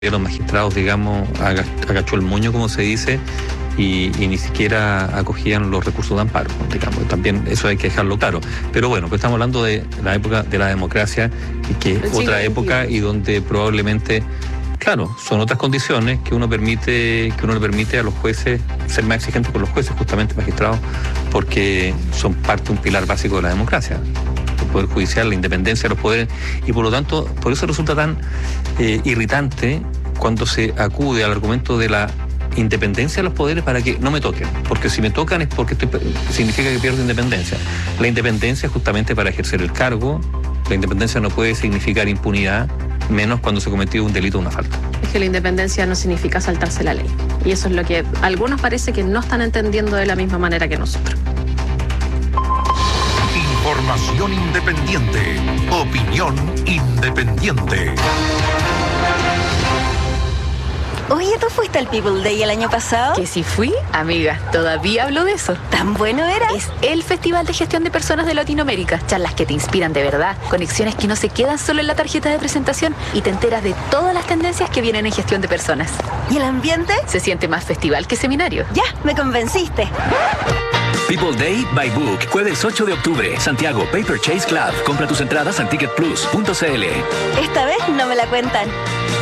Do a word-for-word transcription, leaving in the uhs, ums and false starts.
los magistrados, digamos, aga- agachó el moño, como se dice, y, y ni siquiera acogían los recursos de amparo, digamos. También eso hay que dejarlo claro. Pero bueno, pues estamos hablando de la época de la democracia, y que es otra época y donde probablemente, claro, son otras condiciones que uno permite, que uno le permite a los jueces ser más exigentes con los jueces, justamente magistrados, porque son parte de un pilar básico de la democracia. El Poder Judicial, la independencia de los poderes, y por lo tanto, por eso resulta tan eh, irritante cuando se acude al argumento de la independencia de los poderes para que no me toquen, porque si me tocan es porque estoy, significa que pierdo independencia. La independencia es justamente para ejercer el cargo. La independencia no puede significar impunidad, menos cuando se cometió un delito o una falta. Es que la independencia no significa saltarse la ley, y eso es lo que algunos parece que no están entendiendo de la misma manera que nosotros. Información independiente, opinión independiente. Oye, ¿tú fuiste al People Day el año pasado? Que si fui, amiga, todavía hablo de eso. ¿Tan bueno era? Es el Festival de Gestión de Personas de Latinoamérica. Charlas que te inspiran de verdad, conexiones que no se quedan solo en la tarjeta de presentación y te enteras de todas las tendencias que vienen en gestión de personas. ¿Y el ambiente? Se siente más festival que seminario. Ya, me convenciste. People Day by Book, jueves ocho de octubre, Santiago, Paper Chase Club. Compra tus entradas en ticket plus punto c l. Esta vez no me la cuentan.